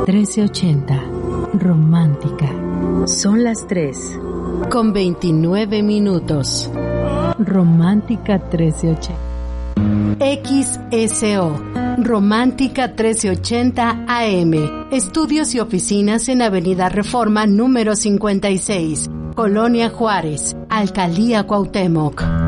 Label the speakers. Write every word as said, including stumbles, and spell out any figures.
Speaker 1: trece ochenta, romántica.
Speaker 2: Son las tres.
Speaker 1: Con veintinueve minutos. Romántica trece ochenta. X S O, Romántica trece ochenta A M. Estudios y oficinas en Avenida Reforma número cincuenta y seis, Colonia Juárez, Alcaldía Cuauhtémoc.